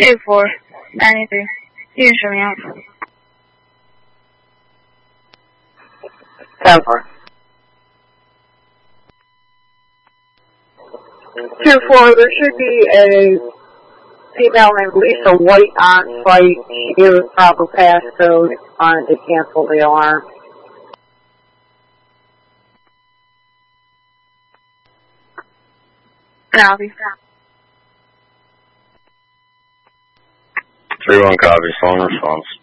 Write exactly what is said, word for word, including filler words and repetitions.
two four ninety-three. You can show me out. ten four. two four, there should be a female named Lisa White on site. She gave us proper passcode on to cancel the alarm. Copy. three one copy, phone response.